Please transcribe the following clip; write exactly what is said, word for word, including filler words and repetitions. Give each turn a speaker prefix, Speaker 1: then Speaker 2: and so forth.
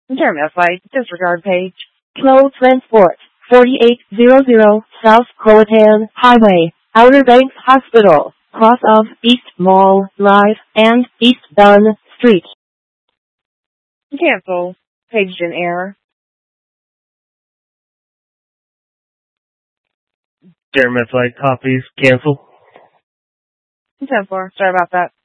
Speaker 1: Internet flight, disregard page.
Speaker 2: Slow Transport, forty-eight hundred South Croatan Highway, Outer Banks Hospital, cross of East Mall Drive and East Dunn Street.
Speaker 1: Cancel. Paged in error.
Speaker 3: Internet flight copies, cancel.
Speaker 1: ten four, sorry about that.